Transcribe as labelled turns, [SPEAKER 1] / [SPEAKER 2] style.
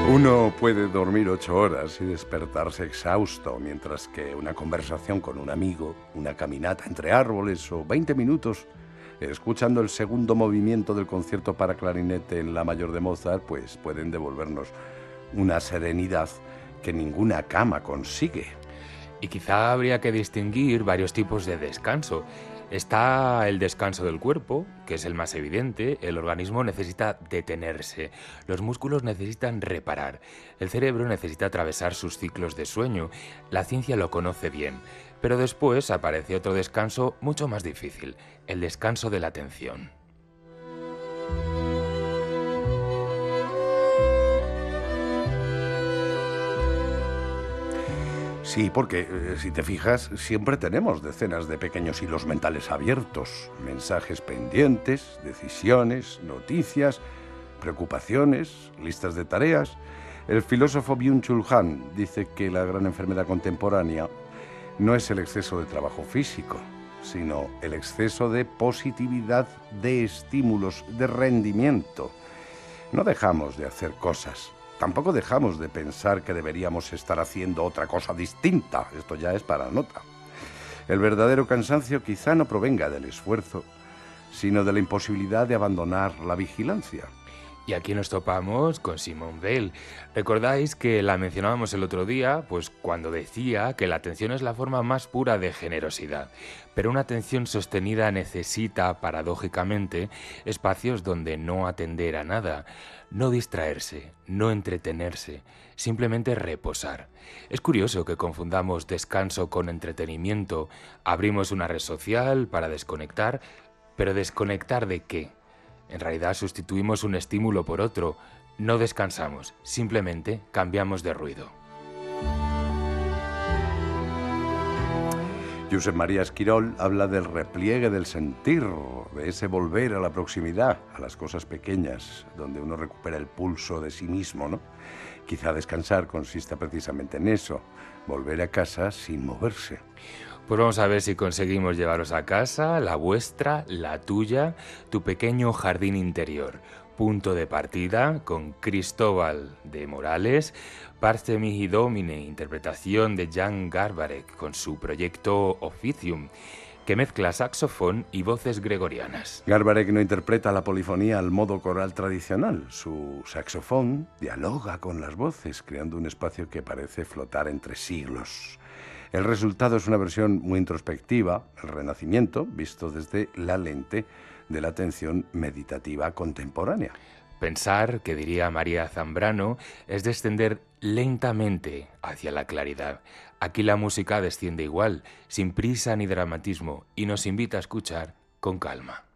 [SPEAKER 1] Uno puede dormir 8 horas y despertarse exhausto, mientras que una conversación con un amigo, una caminata entre árboles o 20 minutos escuchando el segundo movimiento del concierto para clarinete en La mayor de Mozart, pues pueden devolvernos una serenidad que ninguna cama consigue.
[SPEAKER 2] Y quizá habría que distinguir varios tipos de descanso. Está el descanso del cuerpo, que es el más evidente. El organismo necesita detenerse, los músculos necesitan reparar, el cerebro necesita atravesar sus ciclos de sueño. La ciencia lo conoce bien, pero después aparece otro descanso mucho más difícil, el descanso de la atención.
[SPEAKER 1] Sí, porque si te fijas, siempre tenemos decenas de pequeños hilos mentales abiertos, mensajes pendientes, decisiones, noticias, preocupaciones, listas de tareas. El filósofo Byung-Chul Han dice que la gran enfermedad contemporánea no es el exceso de trabajo físico, sino el exceso de positividad, de estímulos, de rendimiento. No dejamos de hacer cosas. Tampoco dejamos de pensar que deberíamos estar haciendo otra cosa distinta. Esto ya es para nota. El verdadero cansancio quizá no provenga del esfuerzo, sino de la imposibilidad de abandonar la vigilancia.
[SPEAKER 2] Y aquí nos topamos con Simone Weil. ¿Recordáis que la mencionábamos el otro día? Pues cuando decía que la atención es la forma más pura de generosidad. Pero una atención sostenida necesita, paradójicamente, espacios donde no atender a nada, no distraerse, no entretenerse, simplemente reposar. Es curioso que confundamos descanso con entretenimiento. Abrimos una red social para desconectar, pero ¿desconectar de qué? En realidad sustituimos un estímulo por otro, no descansamos, simplemente cambiamos de ruido.
[SPEAKER 1] Josep María Esquirol habla del repliegue del sentir, de ese volver a la proximidad, a las cosas pequeñas, donde uno recupera el pulso de sí mismo, ¿no? Quizá descansar consista precisamente en eso, volver a casa sin moverse.
[SPEAKER 2] Pues vamos a ver si conseguimos llevaros a casa, la vuestra, la tuya, tu pequeño jardín interior. Punto de partida con Cristóbal de Morales, Parce mihi domine, interpretación de Jan Garbarek con su proyecto Officium, que mezcla saxofón y voces gregorianas.
[SPEAKER 1] Garbarek no interpreta la polifonía al modo coral tradicional. Su saxofón dialoga con las voces, creando un espacio que parece flotar entre siglos. El resultado es una versión muy introspectiva, el Renacimiento, visto desde la lente de la atención meditativa contemporánea.
[SPEAKER 2] Pensar, que diría María Zambrano, es descender lentamente hacia la claridad. Aquí la música desciende igual, sin prisa ni dramatismo, y nos invita a escuchar con calma.